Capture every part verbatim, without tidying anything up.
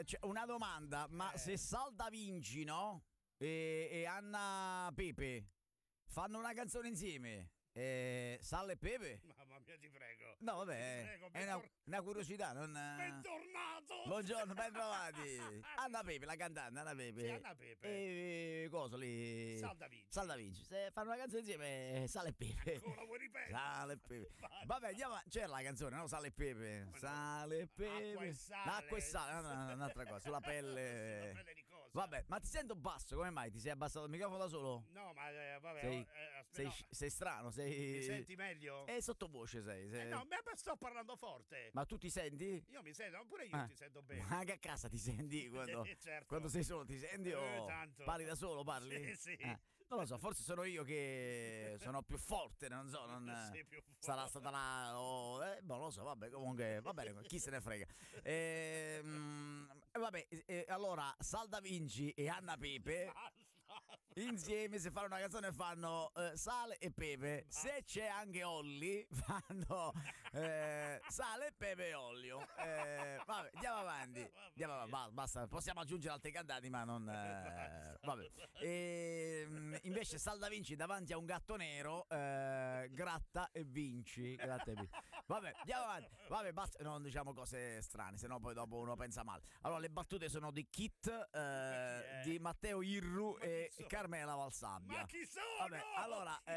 c'è una domanda, ma Eh. se Sal Da Vinci, no? E, e Anna Pepe fanno una canzone insieme, e Sal e Pepe? Mamma mia, ti prego. No, vabbè, Ti prego, è una, bentor- una curiosità, non... bentornato. Buongiorno, ben trovati. Anna Pepe, la cantante, Anna Pepe. Sì, Anna Pepe. E cosa lì? Sal Da Vinci. Sal Da Vinci. Se fanno una canzone insieme, Sale e Pepe. Ancora vuoi ripetere? Sale e Pepe. Vai. Vabbè, andiamo. a- C'era la canzone, no? Sale e Pepe. no. Sale e Pepe. Acqua e sale. Acqua e sale, no, no, un'altra cosa. Sulla pelle. Sulla pelle di cosa? Vabbè, ma ti sento basso, come mai? Ti sei abbassato il microfono da solo? No, ma eh, vabbè. Sei, eh, aspetta, sei, no. sei strano, sei. Mi senti meglio? E sottovoce sei. sei- Eh, no, ma sto parlando forte. Ma tu ti senti? Io mi sento, pure io Ah. ti sento bene. Ma anche a casa ti senti quando, Eh, certo. quando sei solo? Ti senti o Eh, tanto. parli da solo? Parli? Sì, sì. Eh, non lo so, forse sono io che sono più forte, non so, non, Sei più forte. sarà stata la... o- eh, boh, non lo so, vabbè, comunque, va bene, chi se ne frega. Ehm, E, vabbè, e, allora, Sal Da Vinci e Anna Pepe insieme, se fanno una canzone, fanno eh, Sale e Pepe. Se c'è anche Olli, fanno eh, Sale, Pepe e Olio. Eh, vabbè, andiamo avanti. Andiamo avanti, ba- basta, possiamo aggiungere altri cantanti, ma non. eh, vabbè. E, invece, Sal Da Vinci davanti a un gatto nero, eh, gratta e vinci. Gratta e vinci. Vabbè, andiamo avanti. Vabbè, basta, non diciamo cose strane, sennò poi dopo uno pensa male. Allora, le battute sono di Kit, eh, di Matteo Irru Ma chi e sono? Carmela Valsabbia. Ma chi sono? Vabbè, allora, Chi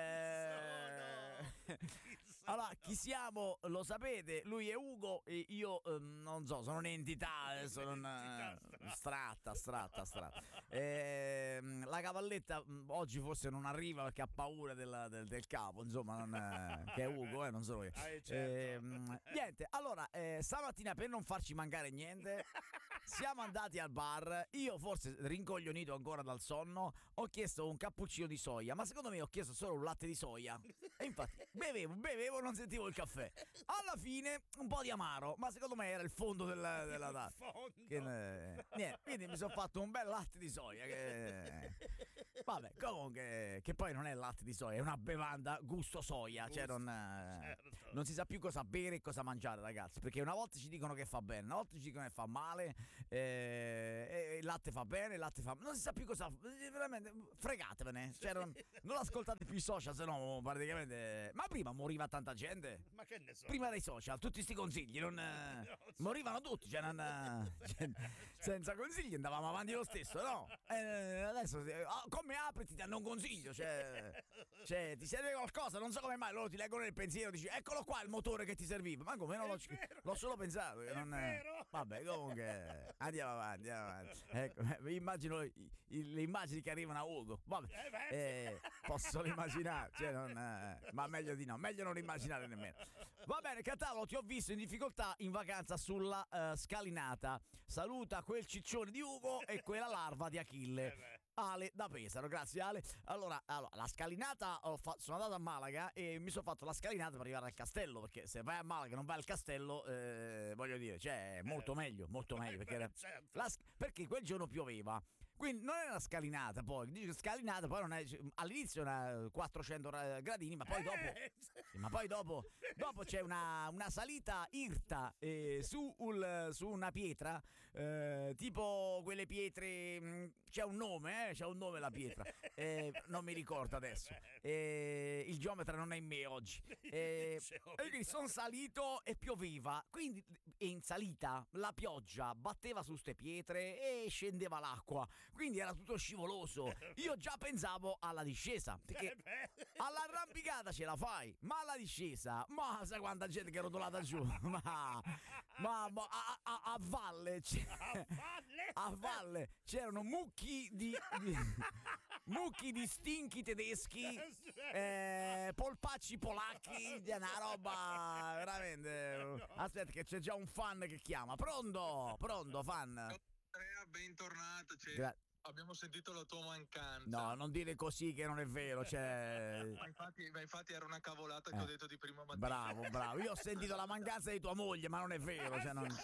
eh, sono? Chi sono? allora, chi siamo lo sapete, lui è Ugo e io ehm, non so, sono un'entità, adesso non, Un'entità eh, stratta, astratta, astratta. Ehm, la cavalletta mh, oggi forse non arriva perché ha paura del, del- del capo, insomma, non, eh, che è Ugo, eh, non sono io. Ah, eh, certo. Ehm, niente, allora, eh, stamattina per non farci mancare niente, siamo andati al bar. Io, forse rincoglionito ancora dal sonno, ho chiesto un cappuccino di soia, ma secondo me ho chiesto solo un latte di soia. E infatti bevevo, bevevo, non sentivo il caffè. Alla fine un po' di amaro, ma secondo me era il fondo della, della Il tazza. fondo. Che, eh, niente, quindi mi sono fatto un bel latte di soia. Che, vabbè, comunque, che poi non è latte di soia, è una bevanda gusto soia. Cioè, non, eh, certo. non si sa più cosa bere e cosa mangiare, ragazzi. Perché una volta ci dicono che fa bene, una volta ci dicono che fa male. eh, e il latte fa bene, il latte fa. Non si sa più cosa. Veramente, fregatevene. Cioè, non, non ascoltate più i social, se no praticamente. Ma prima moriva tanta gente. Ma che ne so? Prima dei social, tutti sti consigli, non, eh, Non so. morivano tutti, cioè, non, eh, cioè, senza consigli andavamo avanti lo stesso, no? Eh, adesso eh, ah, come apri ti danno un consiglio, cioè, cioè ti serve qualcosa, non so come mai, loro ti leggono nel pensiero, dici eccolo qua il motore che ti serviva, ma come non l'ho, È vero. l'ho solo pensato, che È non, vero. vabbè, comunque andiamo avanti, andiamo avanti. Ecco, eh, vi immagino i- i- le immagini che arrivano a Ugo, vabbè, Eh, beh. eh, posso solo immaginare, cioè, non, eh, ma meglio di no, meglio non immaginare nemmeno. Va bene, Catalo, ti ho visto in difficoltà in vacanza sulla eh, scalinata. Saluta quel ciccione di Ugo e quella larva di Achille. Eh beh. Ale da Pesaro, grazie Ale. Allora, allora la scalinata, ho fa- sono andato a Malaga e mi sono fatto la scalinata per arrivare al castello, perché se vai a Malaga e non vai al castello, eh, voglio dire, cioè, è molto meglio, molto meglio, perché, era- certo. la sc- perché quel giorno pioveva. Quindi non è una scalinata, poi dice scalinata, poi non è, all'inizio era quattrocento ra- gradini, ma poi dopo Eh, sì, ma poi dopo, dopo c'è una, una salita irta eh, su, ul- su una pietra, eh, tipo quelle pietre, mh, c'è un nome, eh, c'è un nome la pietra, eh, non mi ricordo adesso, eh, il geometra non è in me oggi, eh, e quindi sono salito e pioveva, quindi in salita la pioggia batteva su ste pietre e scendeva l'acqua, quindi era tutto scivoloso. Io già pensavo alla discesa, perché Eh beh. all'arrampicata ce la fai, ma alla discesa, ma sai quanta gente che è rotolata giù, ma, ma, ma a, a- a valle, c'è- A valle? a valle c'erano mucchi di, di- mucchi di stinchi tedeschi, eh, polpacci polacchi, è una roba veramente. Aspetta che c'è già un fan che chiama. Pronto? Pronto fan? Andrea, bentornato. Cioè, Gra- abbiamo sentito la tua mancanza. No, non dire così che non è vero, cioè. Ma infatti, ma infatti era una cavolata che Eh. ho detto di prima mattina. Bravo, bravo. Io ho sentito la mancanza di tua moglie, ma non è vero. Cioè non...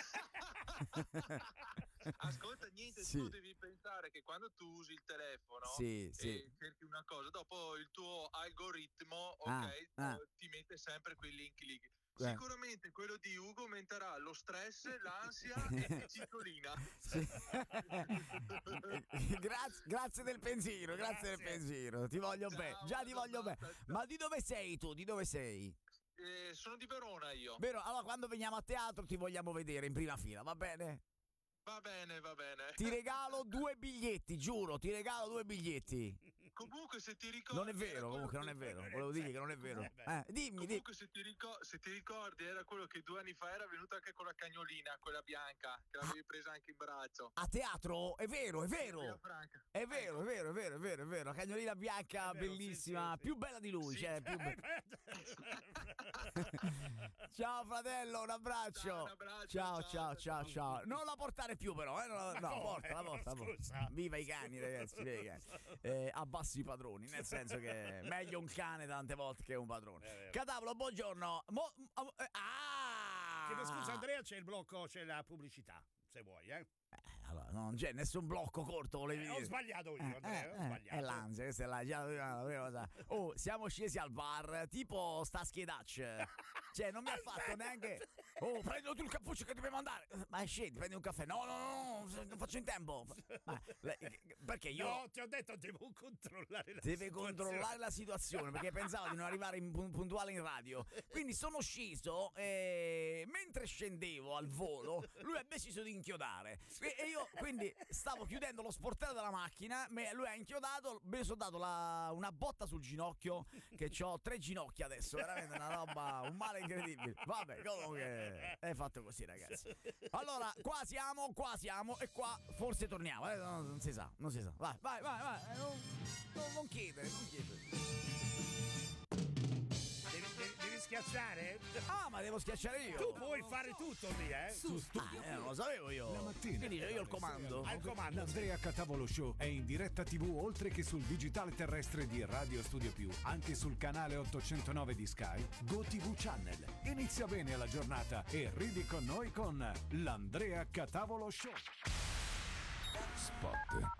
Ascolta, niente, Sì. tu devi pensare che quando tu usi il telefono Sì, e sì. cerchi una cosa, dopo il tuo algoritmo, ok, Ah, ah. eh, ti mette sempre quei link lì. Eh. Sicuramente quello di Ugo aumenterà lo stress, l'ansia e la ciclolina. Sì. grazie, grazie del pensiero, grazie, del pensiero. Ti voglio Ciao, bene, già ti buona voglio bene. giornata. Ma di dove sei tu? Di dove sei? Eh, sono di Verona io. Vero, allora quando veniamo a teatro ti vogliamo vedere in prima fila, va bene? Va bene, va bene. Ti regalo due biglietti, giuro, ti regalo due biglietti. Comunque se ti ricordi... Non è vero, era comunque non quello è che- vero, volevo dire che non è vero. Eh, beh. Eh, dimmi, dimmi. Comunque se ti, ricor- se ti ricordi era quello che due anni fa era venuto anche con la cagnolina, quella bianca, che l'avevi presa anche in braccio. A teatro? È vero, è Via vero. Franca. È vero, è vero, è vero, è vero, è vero. La cagnolina bianca, È vero, bellissima, sì, sì, sì. più bella di lui, Sì, cioè, più be- Ciao fratello, un abbraccio. Ciao, un abbraccio, Ciao, ciao, ciao, ciao, ciao. Non la portare più però, eh? No, no, come? portala, portala, portala. Scusa. Viva i cani, ragazzi, viva i cani. Eh, abbassi i padroni, nel senso che è meglio un cane tante volte che un padrone. È vero. Catavolo, buongiorno. Mo- eh, ah! Chiedo scusa Andrea, c'è il blocco, c'è la pubblicità, se vuoi, eh. Eh, allora, non c'è nessun blocco corto, volevi Eh, ho dire. sbagliato io, Andrea, ho Eh, eh, sbagliato. è l'ansia, questa è la, già la prima- la prima cosa. Oh, siamo scesi al bar, tipo sta schedaccia. Cioè, non mi ha fatto neanche. Oh, prendi tu il cappuccio che dobbiamo andare. Ma scendi, prendi un caffè. No, no, no, no, non faccio in tempo. Ma, le- perché io. No, ti ho detto devo controllare la Deve situazione. controllare la situazione perché pensavo di non arrivare in pu- puntuale in radio. Quindi sono sceso e mentre scendevo al volo, lui ha deciso di inchiodare. E e io quindi stavo chiudendo lo sportello della macchina, me- lui ha inchiodato, mi sono dato la- una botta sul ginocchio, che ho tre ginocchia adesso, veramente una roba, un male incredibile. Vabbè, comunque è fatto così, ragazzi. Allora, qua siamo, qua siamo e qua forse torniamo, eh? non, non si sa, non si sa. Vai, vai, vai, vai. eh, Non, non, non chiedere, non chiedere. Devi, devi- devi schiacciare? Ah, ma devo schiacciare io. Tu puoi fare tutto lì, eh? Su Studio Ah, eh, non lo sapevo io. La mattina. Quindi io il comando. Al comando. L'Andrea Catavolo Show è in diretta tivù oltre che sul digitale terrestre di Radio Studio Più, anche sul canale ottocentonove di Sky, GoTV Channel. Inizia bene la giornata e ridi con noi con l'Andrea Catavolo Show. Spot.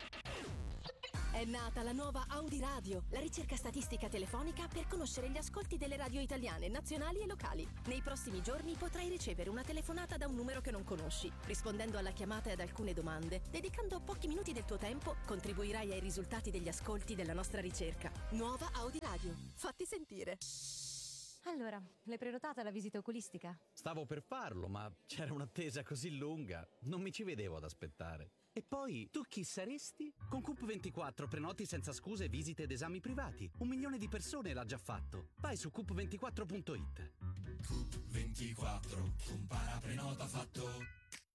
È nata la nuova Audi Radio, la ricerca statistica telefonica per conoscere gli ascolti delle radio italiane, nazionali e locali. Nei prossimi giorni potrai ricevere una telefonata da un numero che non conosci. Rispondendo alla chiamata e ad alcune domande, dedicando pochi minuti del tuo tempo, contribuirai ai risultati degli ascolti della nostra ricerca. Nuova Audi Radio. Fatti sentire. Allora, l'hai prenotata la visita oculistica? Stavo per farlo, ma c'era un'attesa così lunga, non mi ci vedevo ad aspettare. E poi, tu chi saresti? Con Coop ventiquattro prenoti senza scuse visite ed esami privati. Un milione di persone l'ha già fatto. Vai su coop ventiquattro punto it. Coop ventiquattro, compara prenota fatto.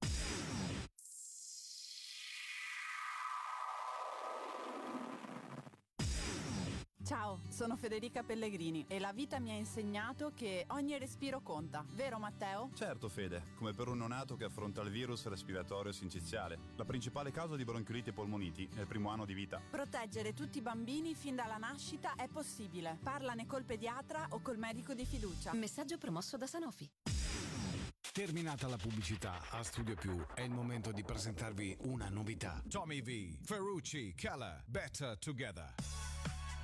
Ciao, sono Federica Pellegrini e la vita mi ha insegnato che ogni respiro conta, vero Matteo? Certo Fede, come per un neonato che affronta il virus respiratorio sinciziale, la principale causa di bronchiolite e polmoniti nel primo anno di vita. Proteggere tutti i bambini fin dalla nascita è possibile. Parlane col pediatra o col medico di fiducia. Messaggio promosso da Sanofi. Terminata la pubblicità a Studio Più, è il momento di presentarvi una novità. Tommy V, Ferrucci, Keller, Better Together.